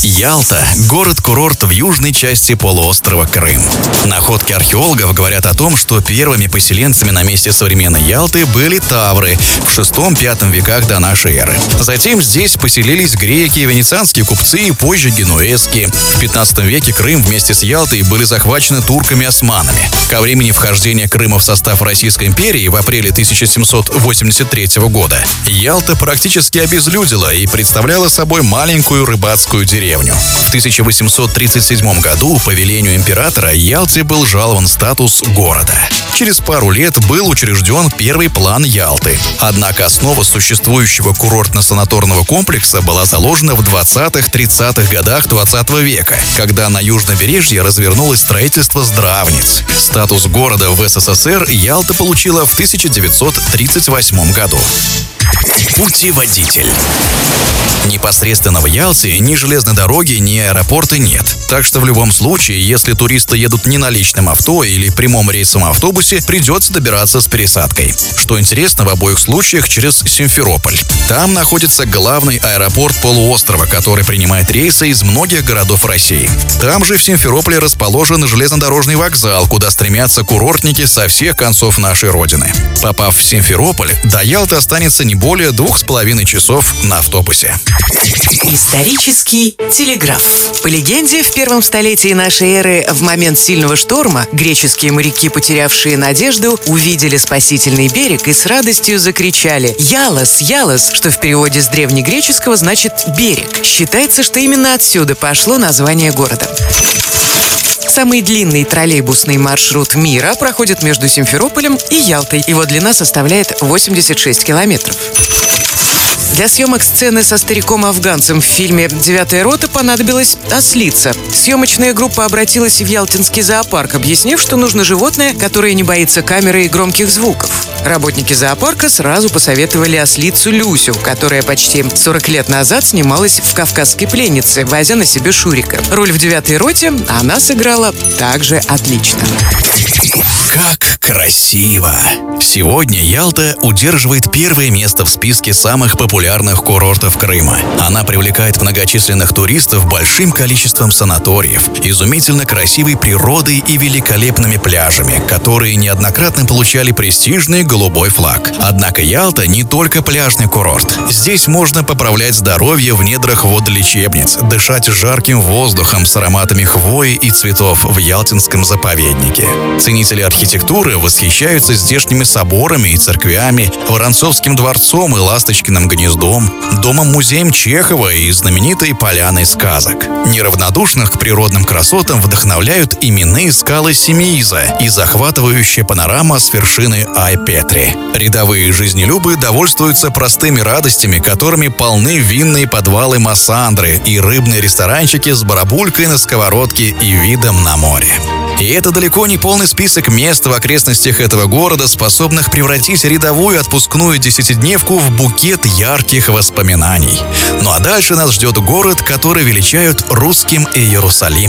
Ялта – город-курорт в южной части полуострова Крым. Находки археологов говорят о том, что первыми поселенцами на месте современной Ялты были тавры в VI-V веках до нашей эры. Затем здесь поселились греки, венецианские купцы и позже генуэзские. В XV веке Крым вместе с Ялтой были захвачены турками-османами. Ко времени вхождения Крыма в состав Российской империи в апреле 1783 года Ялта практически обезлюдила и представляла собой маленькую рыбацкую деревню. В 1837 году по велению императора Ялте был жалован статус города. Через пару лет был учрежден первый план Ялты. Однако основа существующего курортно-санаторного комплекса была заложена в 20-30-х годах 20 века, когда на южном побережье развернулось строительство здравниц. Статус города в СССР Ялта получила в 1938 году. Путеводитель. Непосредственно в Ялте ни железной дороги, ни аэропорта нет. Так что в любом случае, если туристы едут не на личном авто или прямом рейсовом автобусе, придется добираться с пересадкой. Что интересно, в обоих случаях через Симферополь. Там находится главный аэропорт полуострова, который принимает рейсы из многих городов России. Там же в Симферополе расположен железнодорожный вокзал, куда стремятся курортники со всех концов нашей родины. Попав в Симферополь, до Ялты останется не более 2,5 часов на автобусе. Исторический телеграф. По легенде, в первом столетии нашей эры, в момент сильного шторма, греческие моряки, потерявшие надежду, увидели спасительный берег и с радостью закричали «Ялос, Ялос», что в переводе с древнегреческого значит «берег». Считается, что именно отсюда пошло название города. Самый длинный троллейбусный маршрут мира проходит между Симферополем и Ялтой. Его длина составляет 86 километров. Для съемок сцены со стариком-афганцем в фильме «Девятая рота» понадобилась ослица. Съемочная группа обратилась в Ялтинский зоопарк, объяснив, что нужно животное, которое не боится камеры и громких звуков. Работники зоопарка сразу посоветовали ослицу Люсю, которая почти 40 лет назад снималась в «Кавказской пленнице», возя на себе Шурика. Роль в «Девятой роте» она сыграла также отлично. Как красиво! Сегодня Ялта удерживает первое место в списке самых популярных курортов Крыма. Она привлекает многочисленных туристов большим количеством санаториев, изумительно красивой природой и великолепными пляжами, которые неоднократно получали престижный голубой флаг. Однако Ялта не только пляжный курорт. Здесь можно поправлять здоровье в недрах водолечебниц, дышать жарким воздухом с ароматами хвои и цветов в Ялтинском заповеднике. Ценители архитектуры восхищаются здешними соборами и церквями, Воронцовским дворцом и Ласточкиным гнездом, домом-музеем Чехова и знаменитой поляной сказок. Неравнодушных к природным красотам вдохновляют именные скалы Семииза и захватывающая панорама с вершины Ай-Петри. Рядовые жизнелюбы довольствуются простыми радостями, которыми полны винные подвалы Массандры и рыбные ресторанчики с барабулькой на сковородке и видом на море. И это далеко не полный список мест в окрестностях этого города, способных превратить рядовую отпускную десятидневку в букет ярких воспоминаний. Ну а дальше нас ждет город, который величают русским Иерусалимом.